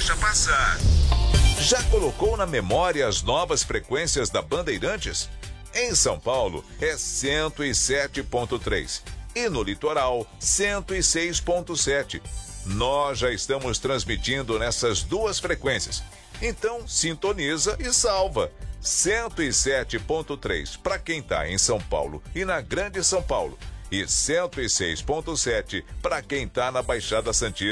deixa passar. Já colocou na memória as novas frequências da Bandeirantes? Em São Paulo é 107.3 e no litoral 106.7. Nós já estamos transmitindo nessas duas frequências. Então sintoniza e salva. 107.3 para quem está em São Paulo e na Grande São Paulo e 106.7 para quem está na Baixada Santista.